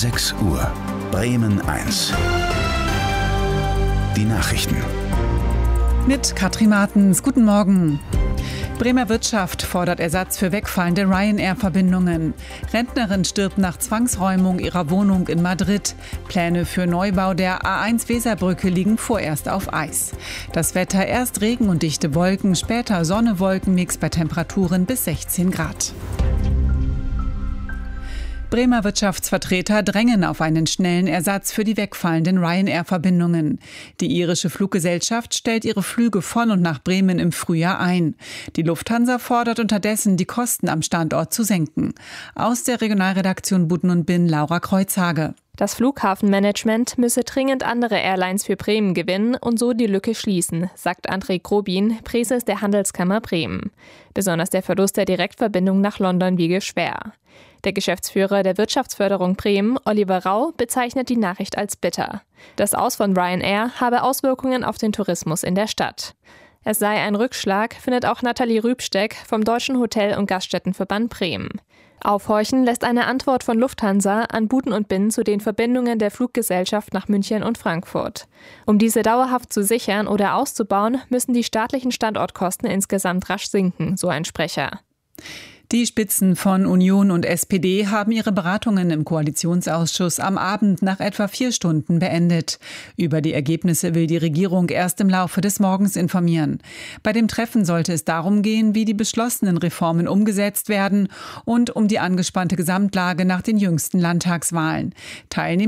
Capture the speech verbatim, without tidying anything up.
sechs Uhr. Bremen eins. Die Nachrichten. Mit Katrin Martens. Guten Morgen. Bremer Wirtschaft fordert Ersatz für wegfallende Ryanair-Verbindungen. Rentnerin stirbt nach Zwangsräumung ihrer Wohnung in Madrid. Pläne für Neubau der A eins Weserbrücke liegen vorerst auf Eis. Das Wetter: erst Regen und dichte Wolken, später Sonne, Wolkenmix bei Temperaturen bis sechzehn Grad. Bremer Wirtschaftsvertreter drängen auf einen schnellen Ersatz für die wegfallenden Ryanair-Verbindungen. Die irische Fluggesellschaft stellt ihre Flüge von und nach Bremen im Frühjahr ein. Die Lufthansa fordert unterdessen, die Kosten am Standort zu senken. Aus der Regionalredaktion Buten und Binn, Laura Kreuzhage. Das Flughafenmanagement müsse dringend andere Airlines für Bremen gewinnen und so die Lücke schließen, sagt André Grobin, Präses der Handelskammer Bremen. Besonders der Verlust der Direktverbindung nach London wiege schwer. Der Geschäftsführer der Wirtschaftsförderung Bremen, Oliver Rau, bezeichnet die Nachricht als bitter. Das Aus von Ryanair habe Auswirkungen auf den Tourismus in der Stadt. Es sei ein Rückschlag, findet auch Nathalie Rübsteck vom Deutschen Hotel- und Gaststättenverband Bremen. Aufhorchen lässt eine Antwort von Lufthansa an Buten und Binn zu den Verbindungen der Fluggesellschaft nach München und Frankfurt. Um diese dauerhaft zu sichern oder auszubauen, müssen die staatlichen Standortkosten insgesamt rasch sinken, so ein Sprecher. Die Spitzen von Union und S P D haben ihre Beratungen im Koalitionsausschuss am Abend nach etwa vier Stunden beendet. Über die Ergebnisse will die Regierung erst im Laufe des Morgens informieren. Bei dem Treffen sollte es darum gehen, wie die beschlossenen Reformen umgesetzt werden und um die angespannte Gesamtlage nach den jüngsten Landtagswahlen. Teilnehmer